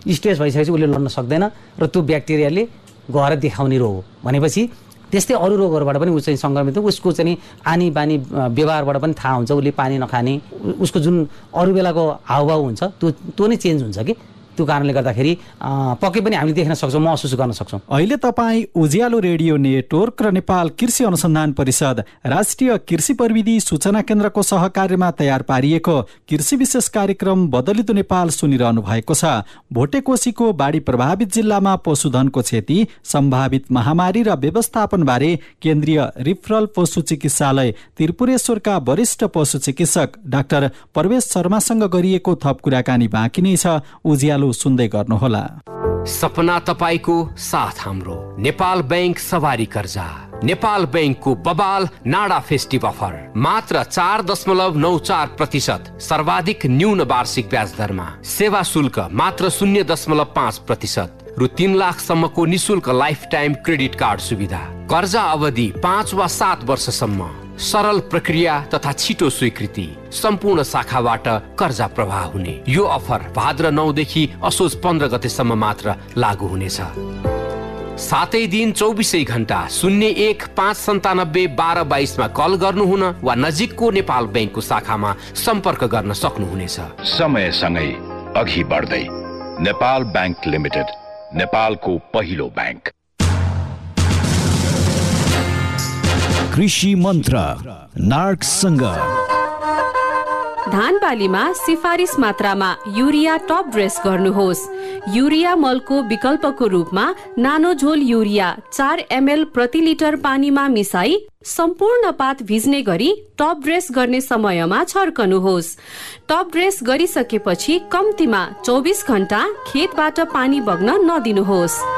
Stage भइसकेपछि उसले लड्न सक्दैन र त्यो ब्याक्टेरियाले गएर देखाउने रोग हो भनेपछि त्यस्तै अरू रोगहरूबाट पनि ऊ चाहिँ सङ्क्रमित उसको चाहिँ आनी बानी व्यवहारबाट पनि थाहा हुन्छ उसले पानी नखाने उसको जुन अरू बेलाको हावभाव हुन्छ त्यो नै चेन्ज हुन्छ कि त्यो कारणले गर्दाखेरि पक्कै पनि हामीले देख्न सक्छौँ महसुस गर्न सक्छौँ। अहिले तपाईँ उज्यालो रेडियो नेटवर्क र नेपाल कृषि अनुसन्धान परिषद राष्ट्रिय कृषि प्रविधि सूचना केन्द्रको सहकार्यमा तयार पारिएको कृषि विशेष कार्यक्रम बदलिदो नेपाल सुनिरहनु भएको छ। भोटेकोसीको बाढी प्रभावित जिल्लामा पशुधनको क्षति, सम्भावित महामारी र व्यवस्थापन बारे केन्द्रीय रिफरल पशु चिकित्सालय त्रिपुरेश्वरका वरिष्ठ पशु चिकित्सक डाक्टर प्रवेश शर्मासँग गरिएको थप कुराकानी बाँकी नै छ। उज्यालो सुन्दै गर्नुहोला। सपना तपाईको साथ हाम्रो नेपाल बैंक सवारी कर्जा, नेपाल बैंकको बबाल नाडा फेस्टिभ अफर मात्र 4.94% सर्वाधिक न्यून वार्षिक ब्याज दरमा, सेवा शुल्क मात्र 0.5% रु 3 लाखसम्मको निशुल्क लाइफ टाइम क्रेडिट कार्ड सुविधा, कर्जा अवधि 5 वा 7 वर्षसम्म, सरल प्रक्रिया तथा छिटो स्वीकृति, सम्पूर्ण शाखाबाट कर्जा प्रवाह हुने। यो अफर भाद्र 9 देखि असोज 15 गतेसम्म मात्र लागू हुनेछ। सातै दिन 24 घण्टा 01-597-1222 मा कल गर्नुहुन वा नजिकको नेपाल बैंकको शाखामा सम्पर्क गर्न सक्नुहुनेछ। समयसँगै अघि बढ्दै नेपाल बैंक लिमिटेड, नेपालको पहिलो बैंक। कृषि मन्त्र नार्कसँग धान बालीमा सिफारिस मात्रामा युरिया टप ड्रेस गर्नुहोस्। युरिया मलको विकल्पको रूपमा नानो झोल युरिया 4 ml प्रति लिटर पानीमा मिसाई सम्पूर्ण पात भिज्ने गरी टप ड्रेस गर्ने समयमा छर्कनुहोस्। टप ड्रेस गरिसकेपछि कम्तीमा 24 घण्टा खेतबाट पानी बग्न नदिनुहोस्।